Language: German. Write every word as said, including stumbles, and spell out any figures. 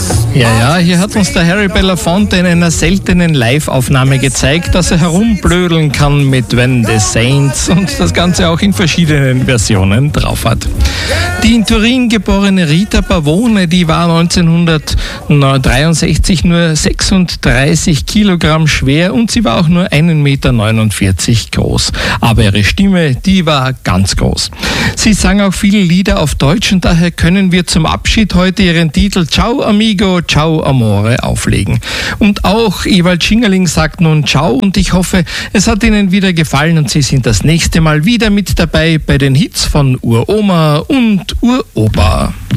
Ja, ja, hier hat uns der Harry Belafonte in einer seltenen Live-Aufnahme gezeigt, dass er herumblödeln kann mit When the Saints und das Ganze auch in verschiedenen Versionen drauf hat. Die in Turin geborene Rita Pavone, die war neunzehnhundertdreiundsechzig nur sechsunddreißig Kilogramm schwer und sie war auch nur ein Meter neunundvierzig groß. Aber ihre Stimme, die war ganz groß. Sie sang auch viele Lieder auf Deutsch und daher können wir zum Abschied heute ihren Titel Ciao Amigo, Ciao Amore auflegen. Und auch Ewald Schingerling sagt nun Ciao und ich hoffe, es hat Ihnen wieder gefallen und Sie sind das nächste Mal wieder mit dabei bei den Hits von Uroma und Uropa.